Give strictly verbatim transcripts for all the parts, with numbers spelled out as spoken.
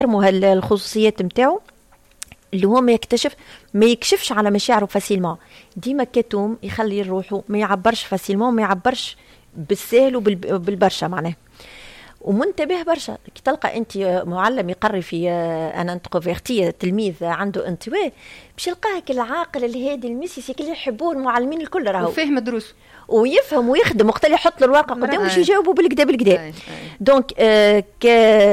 الخصوصيات نتاعو اللي هو ما يكتشف ما يكشفش على مشاعره فاسيلمون، ديما كتوم يخلي روحه ما يعبرش فاسيلمون، ما يعبرش بالسهل وبالبرشا معناه، ومنتبه برشا. كي تلقى انت معلم يقري في انا انتروفيرتي تلميذ عنده انطواء، باش يلقاك العاقل الهادي المسيسي اللي يحبوه المعلمين الكل راهو وفهم دروس ويفهم ويخدم وقت يحط له الورقه قدامه باش يجاوبوا بالكدا بالكدا. دونك آه ك...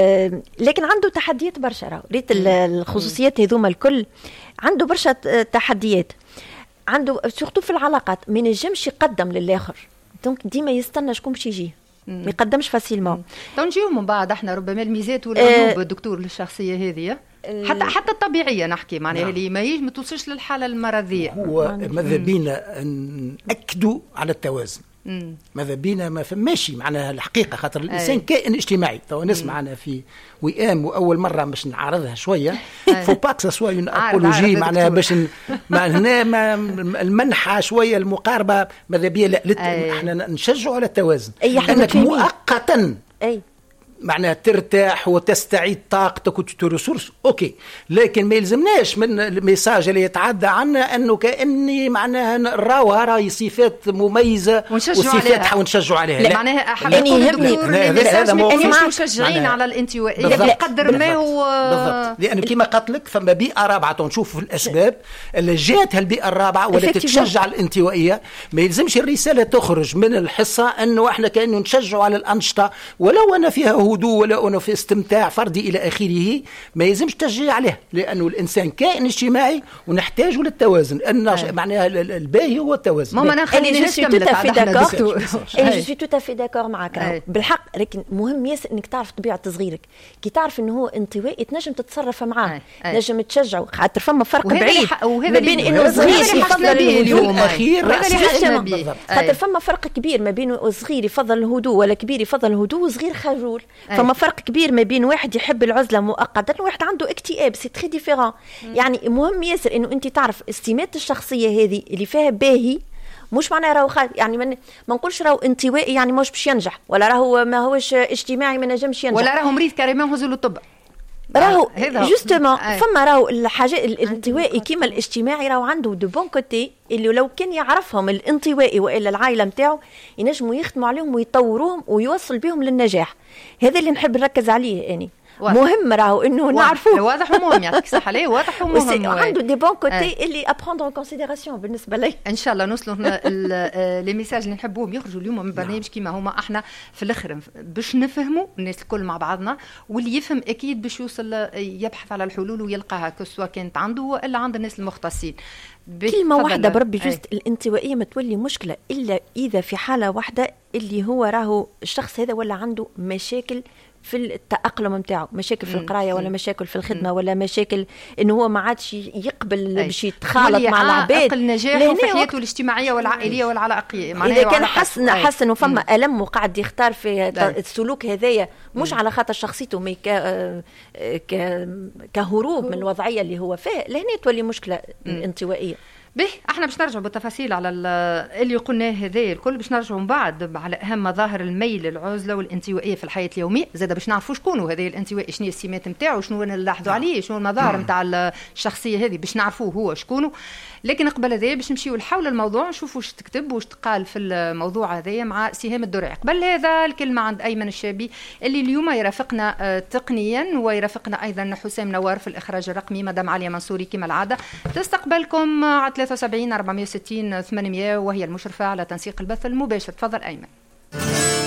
لكن عنده تحديات برشا راهو، ريت الخصوصيات هذوما الكل عنده برشا تحديات، عنده سورتو في العلاقات ما ينجمش يقدم للاخر، دونك ديما يستنى شكون باش يجي، ما يقدمش فاسيلمون. تو نجيو من بعد احنا ربما الميزات والعيوب الدكتور للشخصيه هذه حتى حتى الطبيعيه نحكي معناها نعم. اللي ما يجي ما توصلش للحاله المرضيه. هو ماذا بينا ناكدوا على التوازن، ماذا بينا ما فماشي معناها الحقيقه، خاطر الانسان كائن اجتماعي. تو نسمعنا في وئام واول مره باش نعرضها شويه فو باك سوا اون ابولوجي معناها باش هنا المنحه شويه المقاربه، ماذا بينا لا احنا نشجعوا على التوازن انك مؤقتا اي معناها ترتاح وتستعيد طاقتك وترسورس اوكي، لكن ما يلزمناش من الميساج اللي يتعدى عنا انه كاني معناها نراوها راهي صفات مميزه وصفات ونشجعوا عليها. لا معناها حبيبي هذا مش مشجعين على الانطوائيه بقدر ما هو بالضبط، لانه كما قلت لك فما بيئه رابعه تنشوف في الاسباب اللي جات هالبيئه الرابعه والتي تشجع الانطوائيه. ما يلزمش الرساله تخرج من الحصه انه احنا كانه نشجعوا على الانشطه ولو انا فيها هدوء ولا أنه في استمتاع فردي إلى آخره، ما يلزمش تشجيع عليه، لأنه الإنسان كائن اجتماعي ونحتاج للتوازن. أن معناها الباهي هو التوازن. ماما أنا خليني نستملك على داكور جو سوي تو افي داكور معك بالحق، لكن مهم ياسر انك تعرف طبيعه صغيرك. كي تعرف انه هو انطوائي تنجم تتصرف معاه، تنجم تشجعه، خاطر فما فرق بعيد ما بين انه صغير يفضل الهدوء الاخير، خاطر فما فرق كبير ما بين صغير يفضل الهدوء ولا كبير يفضل الهدوء وصغير خجول. فما فرق كبير ما بين واحد يحب العزله مؤقتا وواحد عنده اكتئاب، سي تري ديفيرون. يعني مهم ياسر انه انت تعرف السمات الشخصيه هذه اللي فيها باهي، مش معناه راهو يعني ما نقولش راهو انطوائي يعني مش باش ينجح، ولا راهو ما هوش اجتماعي ما نجمش ينجح، ولا راهو مريض كاريمون هزوا له الطب. راهو جوستومون فما راهو الحاجه الانطوائي كيما الاجتماعي راهو عنده دو بون كوتي اللي لو كان يعرفهم الانطوائي والا العائله نتاعو ينجموا يخدموا عليهم ويطوروهم ويوصل بهم للنجاح. هذا اللي نحب نركز عليه يعني. مهم راهو انه نعرفوه. واضح ومهم، يعطيك الصحه عليه، واضح ومهم. عنده دي بون كوتي اللي ابروندر ان كونسيديراسيون بالنسبه لي. ان شاء الله نوصلوا لي ميساج اللي نحبوهم يخرجوا اليوم من برنامج كيما هما. احنا في الاخر باش نفهموا الناس الكل مع بعضنا، واللي يفهم اكيد باش يوصل يبحث على الحلول ويلقاها، كسوا كانت عنده والا عند الناس المختصين. كلمه واحده بربي جوست، الانطوائيه ما تولي مشكله الا اذا في حاله واحده اللي هو راهو الشخص هذا ولا عنده مشاكل في التأقلم نتاعو، مشاكل في القرايه ولا مشاكل في الخدمه ولا مشاكل انه هو ما عادش يقبل باش يتخالط مع العباد، النجاح في حياته الاجتماعيه والعائليه والعلاقيه. اذا كان حس حس انه فما الم وقاعد يختار في السلوك هذايا مش على خاطر شخصيته مي كهروب من الوضعيه اللي هو فيها، لهنا تولي مشكله الانطوائيه. به احنا باش نرجعوا بالتفاصيل على اللي قلناه هذا الكل، باش نرجعوا من بعد على اهم مظاهر الميل العزله والانطوائيه في الحياه اليوميه، زاد باش نعرفوا شكون هذا الانطوائي، شنو السمات نتاعو، شنو نلاحظوا عليه، شنو المظاهر نتاع الشخصيه هذه، باش نعرفوه هو شكونه. لكن قبل هذا باش نمشيو لحول الموضوع نشوفوا واش تكتب واش تقال في الموضوع هذايا مع سهام الدرعي. قبل هذا الكلمه عند ايمن الشابي اللي اليوم يرافقنا تقنيا، ويرافقنا ايضا حسام نوار في الاخراج الرقمي، مدام عليا منصوري كما العاده تستقبلكم على ثلاثة وسبعين أربعمائة وستين ثمانمائة، وهي المشرفه على تنسيق البث المباشر. تفضل ايمن.